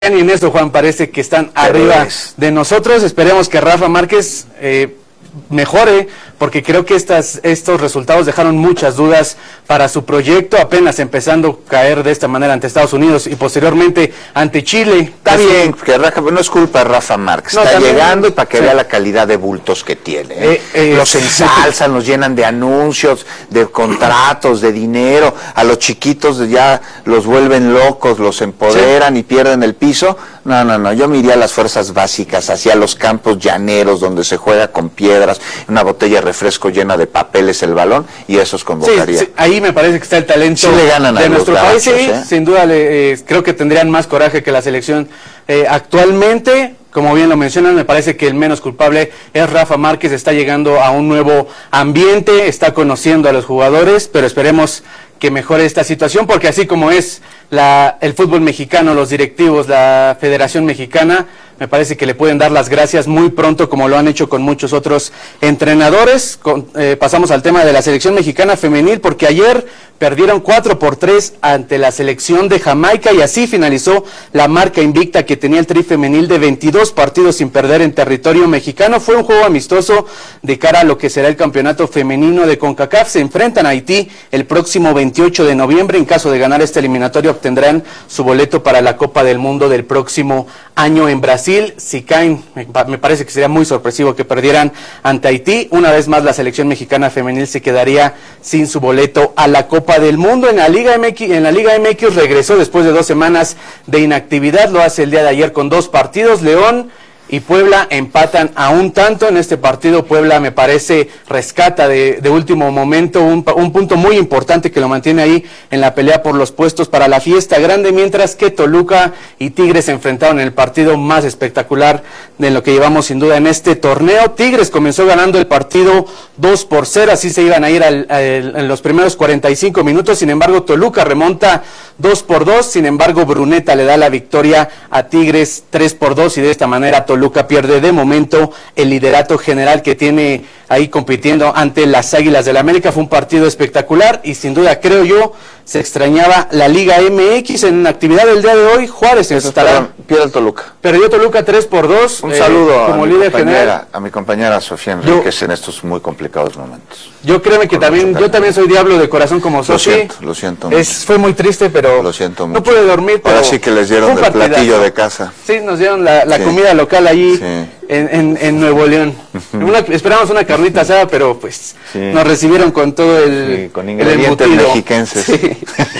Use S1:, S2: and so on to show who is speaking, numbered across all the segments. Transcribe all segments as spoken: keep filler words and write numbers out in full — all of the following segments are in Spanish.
S1: Y en eso, Juan, parece que están Pero arriba es. de nosotros. Esperemos que Rafa Márquez eh, mejore, porque creo que estas, estos resultados dejaron muchas dudas para su proyecto, apenas empezando a caer de esta manera ante Estados Unidos y posteriormente ante Chile.
S2: Está bien, que Rafa, no es culpa de Rafa Márquez, no, está también, llegando y para que sí. vea la calidad de bultos que tiene. ¿eh? Eh, eh, los ensalzan, los llenan de anuncios, de contratos, de dinero, a los chiquitos ya los vuelven locos, los empoderan sí. y pierden el piso. No, no, no, yo me iría a las fuerzas básicas, hacia los campos llaneros donde se juega con piedras, una botella de refresco llena de papeles el balón, y esos convocaría.
S1: Sí, sí, ahí me parece que está el talento
S2: sí le ganan
S1: de
S2: a
S1: nuestro
S2: los
S1: país,
S2: gabachos,
S1: sí,
S2: ¿eh?
S1: sin duda le, eh, creo que tendrían más coraje que la selección eh, actualmente. Como bien lo mencionan, me parece que el menos culpable es Rafa Márquez, está llegando a un nuevo ambiente, está conociendo a los jugadores, pero esperemos que mejore esta situación, porque así como es la, el fútbol mexicano, los directivos, la Federación Mexicana, me parece que le pueden dar las gracias muy pronto, como lo han hecho con muchos otros entrenadores. Con, eh, pasamos al tema de la selección mexicana femenil, porque ayer perdieron cuatro por tres ante la selección de Jamaica, y así finalizó la marca invicta que tenía el Tri femenil de veintidós partidos sin perder en territorio mexicano. Fue un juego amistoso de cara a lo que será el campeonato femenino de CONCACAF. Se enfrentan a Haití el próximo veintiocho de noviembre. En caso de ganar este eliminatorio, obtendrán su boleto para la Copa del Mundo del próximo año en Brasil. Si caen, me parece que sería muy sorpresivo que perdieran ante Haití. Una vez más, la selección mexicana femenil se quedaría sin su boleto a la Copa del Mundo. En la Liga M X, en la Liga M X regresó después de dos semanas de inactividad. Lo hace el día de ayer con dos partidos. León y Puebla empatan a un tanto. En este partido Puebla, me parece, rescata de, de último momento un, un punto muy importante que lo mantiene ahí en la pelea por los puestos para la fiesta grande, mientras que Toluca y Tigres se enfrentaron en el partido más espectacular de lo que llevamos sin duda en este torneo. Tigres comenzó ganando el partido dos por cero, así se iban a ir al, al, en los primeros cuarenta y cinco minutos. Sin embargo, Toluca remonta dos por dos. Sin embargo, Bruneta le da la victoria a Tigres tres por dos, y de esta manera Toluca Toluca pierde de momento el liderato general que tiene ahí compitiendo ante las Águilas del América. Fue un partido espectacular y sin duda, creo yo, se extrañaba la Liga M X. En actividad del día de hoy, Juárez estará.
S2: Pierde el Toluca.
S1: Perdió Toluca tres por dos.
S2: Un eh, saludo
S1: como
S2: a,
S1: líder
S2: mi
S1: general.
S2: a mi compañera Sofía Enríquez yo, en estos muy complicados momentos.
S1: Yo créeme que también, yo también soy diablo de corazón como Sofía.
S2: Lo siento, lo siento mucho.
S1: Es, fue muy triste, pero
S2: lo siento mucho.
S1: No pude dormir. Pero
S2: ahora sí que les dieron el platillo de casa.
S1: Sí, nos dieron la, la sí. comida local allí sí. en, en, en Nuevo León. Una, esperamos una carnita asada, pero pues sí. nos recibieron con todo el,
S2: sí, con ingredientes
S1: el
S2: mexiquenses.
S1: Sí.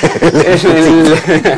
S1: el,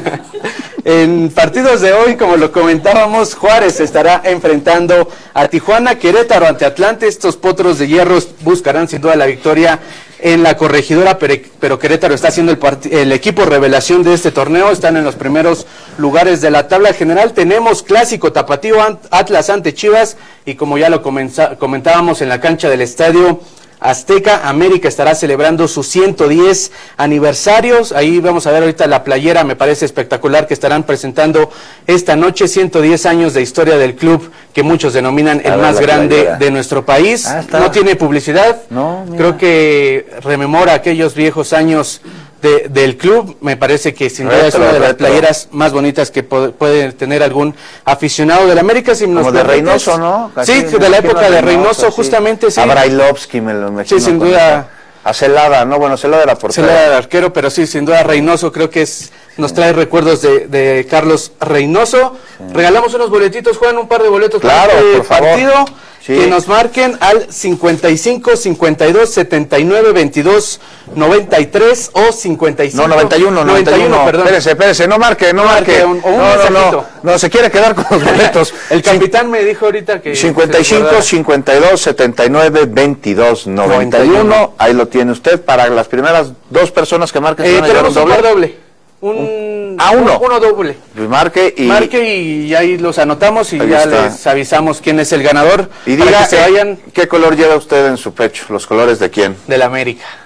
S1: en partidos de hoy, como lo comentábamos, Juárez estará enfrentando a Tijuana, Querétaro ante Atlante. Estos potros de hierros buscarán sin duda la victoria en la Corregidora, pero, pero Querétaro está siendo el, el equipo revelación de este torneo. Están en los primeros lugares de la tabla general. Tenemos clásico tapatío, Atlas ante Chivas, y como ya lo comentábamos en la cancha del Estadio Azteca, América estará celebrando sus ciento diez aniversarios. Ahí vamos a ver ahorita la playera, me parece espectacular, que estarán presentando esta noche. ciento diez años de historia del club, que muchos denominan el más grande playera de nuestro país. Ah, no tiene publicidad, no, creo que rememora aquellos viejos años de, del club. Me parece que sin duda es una de las playeras más bonitas que puede, puede tener algún aficionado del América. Si
S2: Como de Reynoso, ¿no?
S1: Casi sí, de la época de Reynoso, sí. justamente, sí.
S2: A Brailovsky me lo imagino.
S1: Sí, sin duda.
S2: A Celada, no, bueno, Celada era portero.
S1: Celada era arquero, pero sí, sin duda Reynoso creo que es nos trae recuerdos de, de Carlos Reynoso. Sí. Regalamos unos boletitos, Juan, un par de boletos
S2: claro,
S1: para este
S2: por favor.
S1: partido.
S2: Sí.
S1: Que nos marquen al cincuenta y cinco, cincuenta y dos, setenta y nueve, veintidós, noventa y tres o cincuenta y cinco.
S2: No, noventa y uno, noventa y uno, perdón. Espérese, espérese, no marque, no, no marque. marque un, un no, no, no, no, se quiere quedar con los boletos.
S1: El capitán me dijo ahorita que...
S2: cincuenta y cinco, cincuenta y dos, setenta y nueve, veintidós, noventa y uno. Ahí lo tiene usted para las primeras dos personas que marquen.
S1: Eh, tenemos un doble. doble. Un,
S2: a uno.
S1: uno doble.
S2: Pues marque y
S1: marque y ahí los anotamos y
S2: ahí
S1: ya
S2: está.
S1: Les avisamos quién es el ganador.
S2: Y diga
S1: que se vayan.
S2: ¿Qué color lleva usted en su pecho? ¿Los colores de quién?
S1: Del América.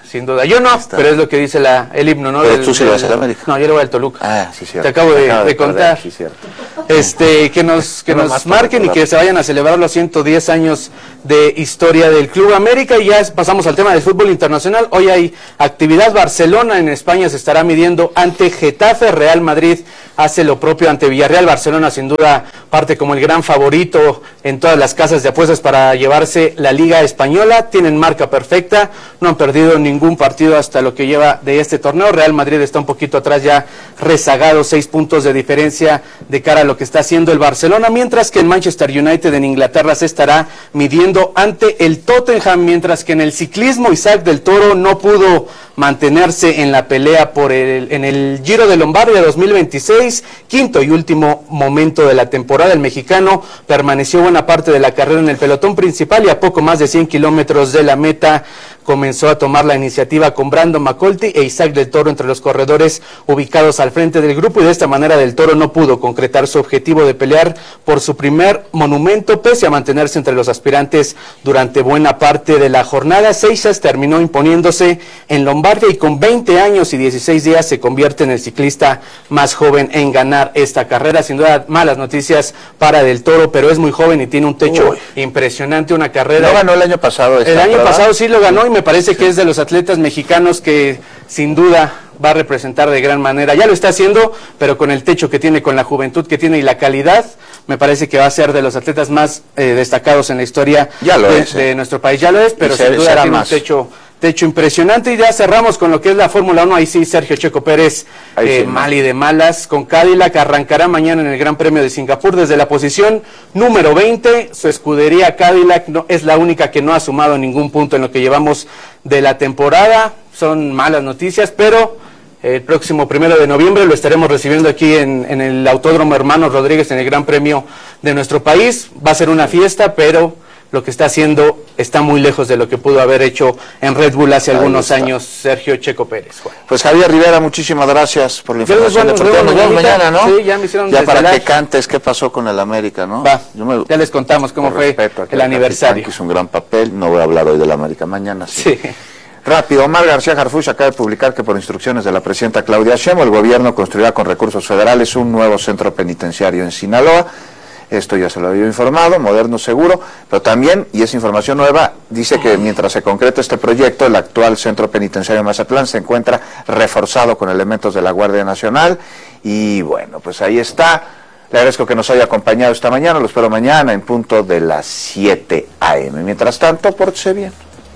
S1: sin duda. Yo no, Está. pero es lo que dice la, el himno, ¿no?
S2: Pero
S1: del,
S2: tú sí
S1: del,
S2: vas a la América.
S1: No, yo le voy al Toluca.
S2: Ah, sí, cierto.
S1: Te acabo de,
S2: de,
S1: de contar.
S2: Perder, sí, cierto.
S1: Este, que nos, que nos marquen y que se vayan a celebrar los ciento diez años de historia del Club América. Y ya pasamos al tema del fútbol internacional. Hoy hay actividad. Barcelona en España se estará midiendo ante Getafe. Real Madrid hace lo propio ante Villarreal. Barcelona sin duda parte como el gran favorito en todas las casas de apuestas para llevarse la Liga Española. Tienen marca perfecta, no han perdido ningún partido hasta lo que lleva de este torneo. Real Madrid está un poquito atrás, ya rezagado, seis puntos de diferencia de cara a lo que está haciendo el Barcelona, mientras que el Manchester United en Inglaterra se estará midiendo ante el Tottenham, mientras que en el ciclismo Isaac del Toro no pudo mantenerse en la pelea por el, en el Giro de Lombardia dos mil veintiséis, quinto y último momento de la temporada. El mexicano permaneció buena parte de la carrera en el pelotón principal y a poco más de cien kilómetros de la meta comenzó a tomar la iniciativa con Brandon McCulty e Isaac del Toro entre los corredores ubicados al frente del grupo, y de esta manera del Toro no pudo concretar su objetivo de pelear por su primer monumento, pese a mantenerse entre los aspirantes durante buena parte de la jornada. Seixas terminó imponiéndose en Lombardia y con veinte años y dieciséis días se convierte en el ciclista más joven en ganar esta carrera. Sin duda malas noticias para del Toro, pero es muy joven y tiene un techo Uy. impresionante, una carrera.
S2: ¿No ganó el año pasado?
S1: El año prueba? pasado sí lo ganó y me parece que es de los atletas mexicanos que sin duda va a representar de gran manera. Ya lo está haciendo, pero con el techo que tiene, con la juventud que tiene y la calidad, me parece que va a ser de los atletas más eh, destacados en la historia
S2: ya lo
S1: de,
S2: es, eh.
S1: de nuestro país. Ya lo es, pero
S2: y
S1: sin duda tiene
S2: más.
S1: un techo... techo impresionante. Y ya cerramos con lo que es la Fórmula uno. Ahí sí, Sergio Checo Pérez, eh, sí, mal y de malas con Cadillac. Arrancará mañana en el Gran Premio de Singapur desde la posición número veinte. Su escudería Cadillac no, es la única que no ha sumado ningún punto en lo que llevamos de la temporada. Son malas noticias, pero el próximo primero de noviembre lo estaremos recibiendo aquí en, en el Autódromo Hermanos Rodríguez en el Gran Premio de nuestro país. Va a ser una fiesta, pero lo que está haciendo está muy lejos de lo que pudo haber hecho en Red Bull hace Ahí algunos está. años Sergio Checo Pérez. Juan.
S2: Pues Javier Rivera, muchísimas gracias por la información
S1: bueno,
S2: deportiva. Nos vemos mañana, ¿no?
S1: Sí, ya me hicieron
S2: Ya para que cantes qué pasó con el América, ¿no?
S1: Va, Yo me, ya les contamos cómo fue el aniversario.
S2: Que hizo un gran papel, no voy a hablar hoy del América, mañana sí.
S1: sí.
S2: Rápido, Omar García Harfuch acaba de publicar que por instrucciones de la presidenta Claudia Sheinbaum, el gobierno construirá con recursos federales un nuevo centro penitenciario en Sinaloa. Esto ya se lo había informado, moderno, seguro, pero también, y es información nueva, dice que mientras se concreta este proyecto, el actual centro penitenciario de Mazatlán se encuentra reforzado con elementos de la Guardia Nacional. Y bueno, pues ahí está. Le agradezco que nos haya acompañado esta mañana, lo espero mañana en punto de las siete a eme. Mientras tanto, pórtese bien.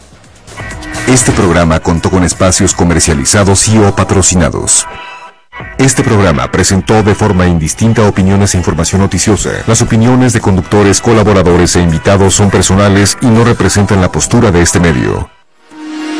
S3: Este programa contó con espacios comercializados y o patrocinados. Este programa presentó de forma indistinta opiniones e información noticiosa. Las opiniones de conductores, colaboradores e invitados son personales y no representan la postura de este medio.